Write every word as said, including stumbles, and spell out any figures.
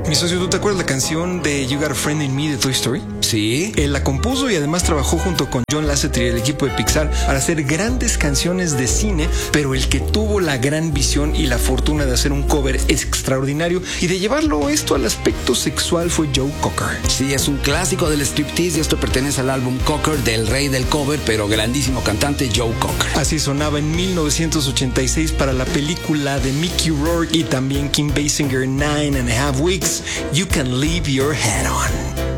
Mi socio, ¿tú te acuerdas la canción de You Got a Friend in Me de Toy Story? Sí. Él la compuso y además trabajó junto con John Lasseter y el equipo de Pixar para hacer grandes canciones de cine, pero el que tuvo la gran visión y la fortuna de hacer un cover extraordinario y de llevarlo esto al aspecto sexual fue Joe Cocker. Sí, es un clásico del striptease y esto pertenece al álbum Cocker del rey del cover, pero grandísimo cantante Joe Cocker. Así sonaba en mil novecientos ochenta y seis para la película de Mickey Rourke y también Kim Basinger, Nine and a Half Weeks, You Can Leave Your Head On.